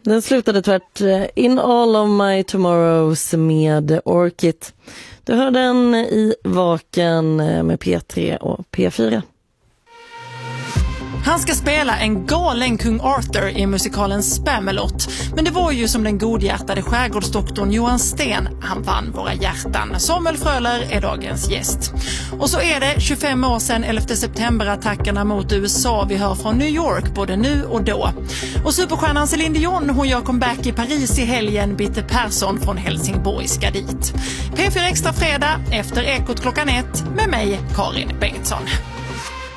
Den slutade tvärt In All of My Tomorrows med Orchid. Du hör den i Vaken med P3 och P4. Han ska spela en galen kung Arthur i musikalen Spamalot. Men det var ju som den godhjärtade skärgårdsdoktorn Johan Sten. Han vann våra hjärtan. Samuel Fröler är dagens gäst. Och så är det 25 år sedan 11 september-attackerna mot USA. Vi hör från New York både nu och då. Och superstjärnan Céline Dion, hon gör comeback i Paris i helgen. Bitte Persson från Helsingborg ska dit. P4 Extra fredag efter Ekot klockan 1 med mig, Karin Bengtsson.